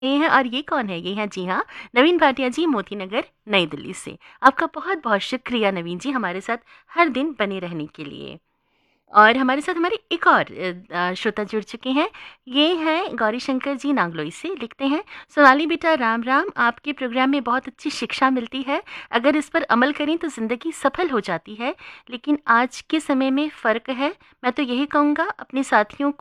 ये हैं और ये कौन है? ये हैं जी हाँ, नवीन भाटिया जी मोती नगर, नई दिल्ली से। आपका बहुत-बहुत शुक्रिया नवीन जी हमारे साथ हर दिन बने रहने के लिए। और हमारे साथ हमारे एक और श्रोता जुड़ चुके हैं। ये हैं गौरीशंकर जी नांगलोई से, लिखते हैं, "सोनाली बेटा राम राम, आपके प्रोग्राम में बहुत अच्छी शिक्षा मिलती है। अगर इस पर अमल करें तो ज़िंदगी सफल हो जाती है। लेकिन आज के समय में फ़र्क है। मैं तो यही कहूँगा अपने साथियों को